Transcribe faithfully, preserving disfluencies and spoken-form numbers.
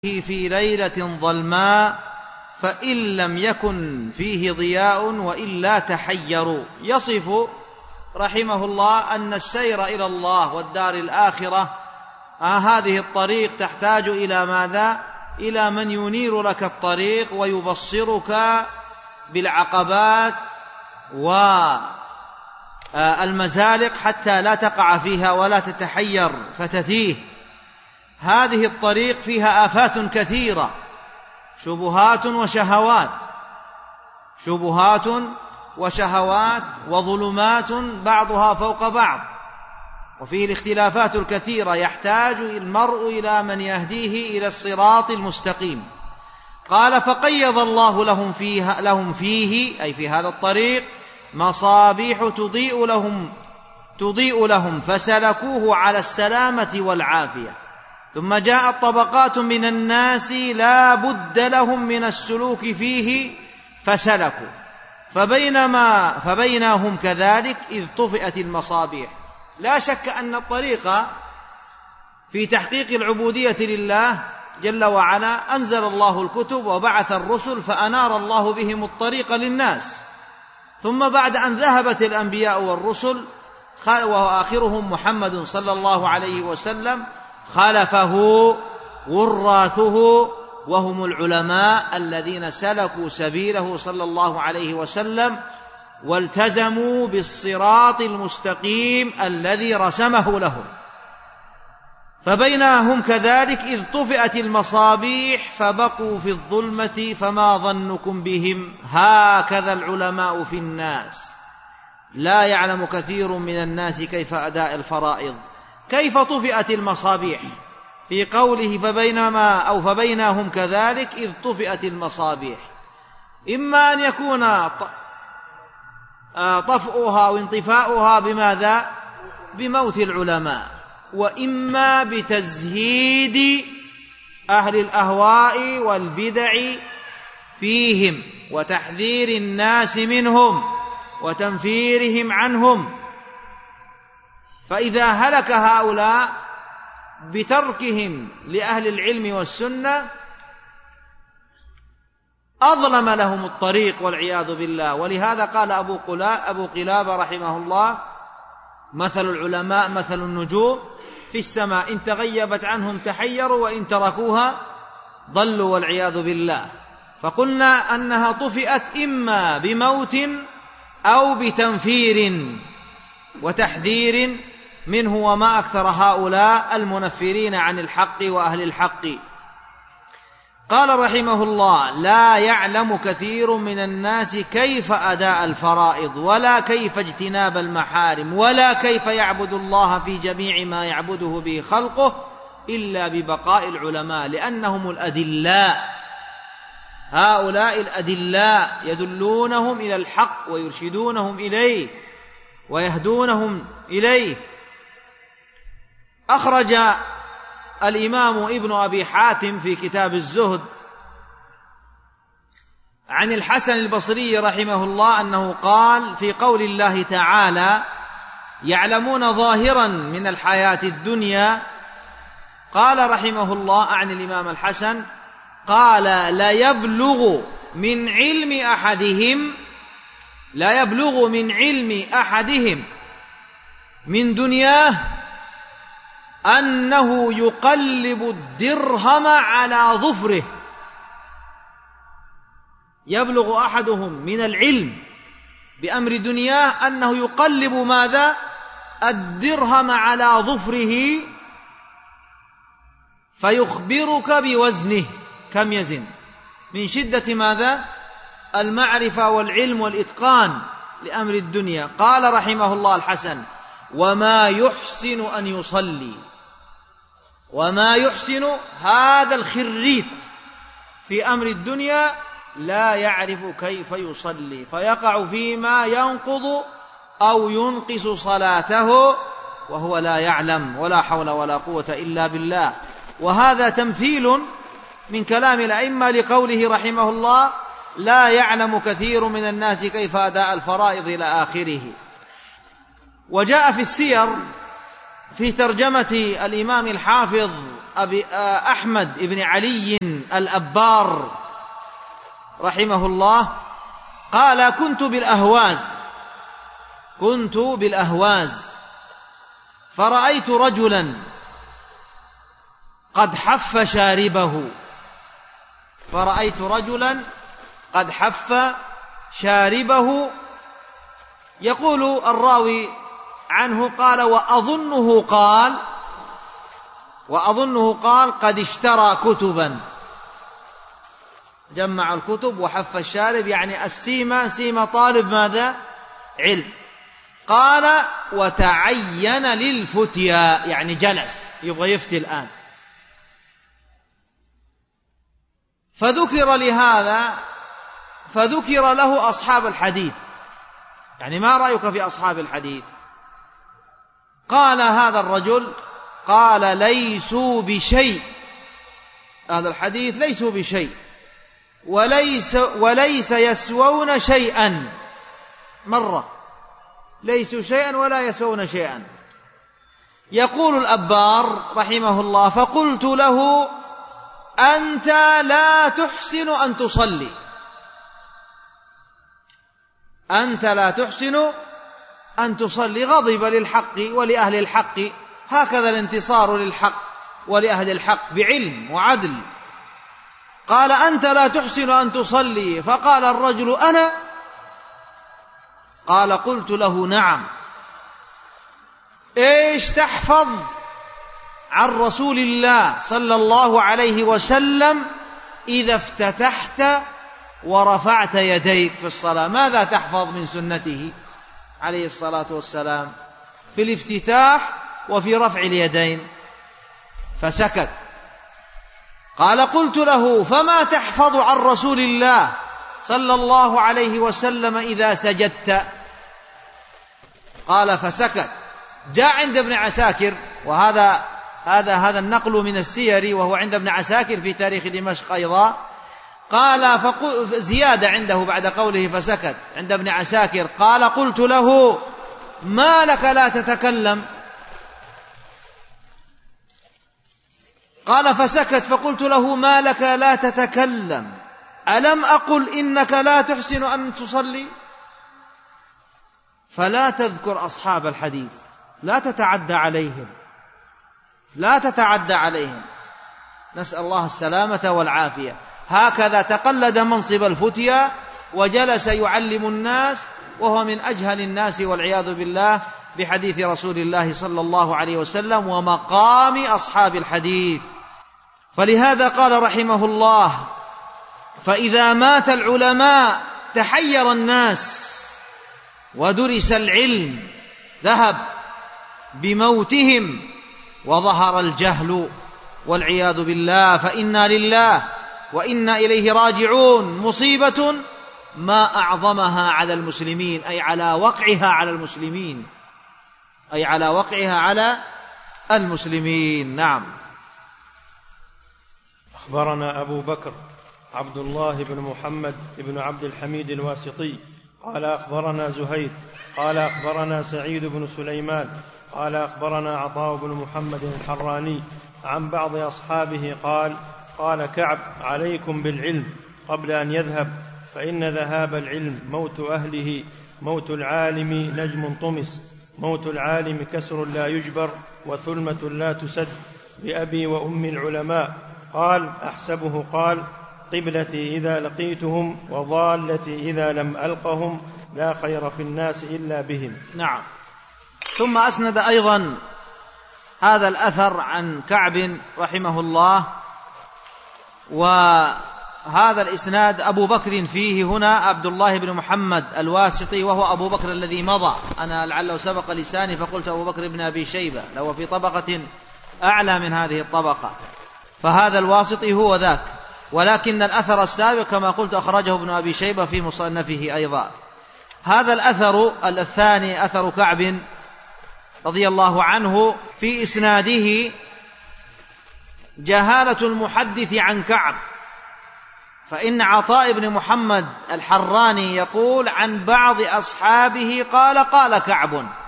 في ليلة ظلماء فإن لم يكن فيه ضياء وإلا تحيروا. يصف رحمه الله أن السير إلى الله والدار الآخرة آه هذه الطريق تحتاج إلى ماذا؟ إلى من ينير لك الطريق ويبصرك بالعقبات والمزالق حتى لا تقع فيها ولا تتحير فتتيه. هذه الطريق فيها آفات كثيرة، شبهات وشهوات شبهات وشهوات وظلمات بعضها فوق بعض، وفيه الاختلافات الكثيرة، يحتاج المرء إلى من يهديه إلى الصراط المستقيم. قال: فقيض الله لهم فيه, لهم فيه أي في هذا الطريق مصابيح تضيء لهم تضيء لهم فسلكوه على السلامة والعافية. ثم جاءت طبقات من الناس لا بد لهم من السلوك فيه فسلكوا، فبينما فبينهم كذلك إذ طفئت المصابيح. لا شك أن الطريق في تحقيق العبودية لله جل وعلا أنزل الله الكتب وبعث الرسل فأنار الله بهم الطريق للناس، ثم بعد أن ذهبت الأنبياء والرسل وآخرهم محمد صلى الله عليه وسلم خلفه وراثه وهم العلماء الذين سلكوا سبيله صلى الله عليه وسلم والتزموا بالصراط المستقيم الذي رسمه لهم. فبينهم كذلك إذ طفئت المصابيح فبقوا في الظلمة فما ظنكم بهم. هكذا العلماء في الناس، لا يعلم كثير من الناس كيف أداء الفرائض. كيف طفئت المصابيح؟ في قوله فبينما أو فبينهم كذلك إذ طفئت المصابيح، إما أن يكون طفئها وانطفاؤها بماذا؟ بموت العلماء، وإما بتزهيد أهل الأهواء والبدع فيهم وتحذير الناس منهم وتنفيرهم عنهم. فإذا هلك هؤلاء بتركهم لأهل العلم والسنة أظلم لهم الطريق والعياذ بالله. ولهذا قال أبو أبو قلابة رحمه الله: مثل العلماء مثل النجوم في السماء إن تغيبت عنهم تحيروا وإن تركوها ضلوا والعياذ بالله. فقلنا أنها طفئت إما بموت أو بتنفير وتحذير منه، وما أكثر هؤلاء المنفرين عن الحق وأهل الحق. قال رحمه الله: لا يعلم كثير من الناس كيف أداء الفرائض ولا كيف اجتناب المحارم ولا كيف يعبد الله في جميع ما يعبده به خلقه إلا ببقاء العلماء، لأنهم الأدلاء. هؤلاء الأدلاء يدلونهم إلى الحق ويرشدونهم إليه ويهدونهم إليه. أخرج الإمام ابن أبي حاتم في كتاب الزهد عن الحسن البصري رحمه الله أنه قال في قول الله تعالى: يعلمون ظاهرا من الحياة الدنيا. قال رحمه الله عن الإمام الحسن قال: لا يبلغ من علم أحدهم لا يبلغ من علم أحدهم من دنياه أنه يقلب الدرهم على ظفره. يبلغ أحدهم من العلم بأمر دنياه أنه يقلب ماذا؟ الدرهم على ظفره، فيخبرك بوزنه كم يزن، من شدة ماذا؟ المعرفة والعلم والإتقان لأمر الدنيا. قال رحمه الله الحسن: وما يحسن أن يصلي وما يحسن هذا الخريت في أمر الدنيا لا يعرف كيف يصلي، فيقع فيما ينقض أو ينقص صلاته وهو لا يعلم، ولا حول ولا قوة إلا بالله. وهذا تمثيل من كلام الأئمة لقوله رحمه الله: لا يعلم كثير من الناس كيف أداء الفرائض إلى آخره. وجاء في السير في ترجمة الإمام الحافظ أبي أحمد بن علي الأبار رحمه الله قال: كنت بالأهواز كنت بالأهواز فرأيت رجلا قد حف شاربه فرأيت رجلا قد حف شاربه يقول الراوي عنه قال: وأظنه قال وأظنه قال قد اشترى كتبا، جمع الكتب وحف الشارب، يعني السيمة سيمة طالب ماذا؟ علم. قال: وتعين للفتيا، يعني جلس يبغى يفتي الآن. فذكر لهذا فذكر له أصحاب الحديث، يعني ما رأيك في أصحاب الحديث؟ قال هذا الرجل قال: ليسوا بشيء، هذا الحديث ليسوا بشيء، وليس, وليس يسوون شيئا، مرة ليسوا شيئا ولا يسوون شيئا. يقول الأبار رحمه الله: فقلت له: أنت لا تحسن أن تصلي أنت لا تحسن أن تصلي. غضب للحق ولأهل الحق، هكذا الانتصار للحق ولأهل الحق بعلم وعدل. قال: أنت لا تحسن أن تصلي. فقال الرجل: أنا؟ قال: قلت له: نعم. إيش تحفظ عن رسول الله صلى الله عليه وسلم إذا افتتحت ورفعت يديك في الصلاة؟ ماذا تحفظ من سنته عليه الصلاة والسلام في الافتتاح وفي رفع اليدين؟ فسكت. قال: قلت له: فما تحفظ عن رسول الله صلى الله عليه وسلم إذا سجدت؟ قال: فسكت. جاء عند ابن عساكر، وهذا هذا هذا النقل من السير، وهو عند ابن عساكر في تاريخ دمشق أيضا. قال زيادة عنده بعد قوله فسكت عند ابن عساكر، قال: قلت له: ما لك لا تتكلم؟ قال: فسكت. فقلت له: ما لك لا تتكلم؟ ألم أقل إنك لا تحسن أن تصلي؟ فلا تذكر أصحاب الحديث، لا تتعدى عليهم لا تتعدى عليهم نسأل الله السلامة والعافية. هكذا تقلد منصب الفتيا وجلس يعلم الناس، وهو من أجهل الناس والعياذ بالله بحديث رسول الله صلى الله عليه وسلم ومقام أصحاب الحديث. فلهذا قال رحمه الله: فإذا مات العلماء تحير الناس، ودرس العلم ذهب بموتهم، وظهر الجهل والعياذ بالله. فإنا لله وإنا إليه راجعون. مصيبة ما أعظمها على المسلمين، أي على وقعها على المسلمين أي على وقعها على المسلمين. نعم. أخبرنا أبو بكر عبد الله بن محمد بن عبد الحميد الواسطي قال أخبرنا زهير قال أخبرنا سعيد بن سليمان قال أخبرنا عطاء بن محمد الحراني عن بعض أصحابه قال: قال كعب: عليكم بالعلم قبل أن يذهب، فإن ذهاب العلم موت أهله، موت العالم نجم طمس، موت العالم كسر لا يجبر، وثلمة لا تسد، بأبي وأم العلماء. قال: أحسبه قال: قبلتي إذا لقيتهم، وضالتي إذا لم ألقهم، لا خير في الناس إلا بهم. نعم. ثم أسند أيضا هذا الأثر عن كعب رحمه الله، وهذا الإسناد أبو بكر فيه هنا عبد الله بن محمد الواسطي، وهو أبو بكر الذي مضى. أنا لعله سبق لساني فقلت أبو بكر بن أبي شيبة، لو في طبقة أعلى من هذه الطبقة، فهذا الواسطي هو ذاك. ولكن الأثر السابق كما قلت أخرجه ابن أبي شيبة في مصنفه أيضا. هذا الأثر الثاني أثر كعب رضي الله عنه في إسناده جهالة المحدث عن كعب، فإن عطاء بن محمد الحراني يقول عن بعض أصحابه قال قال كعب،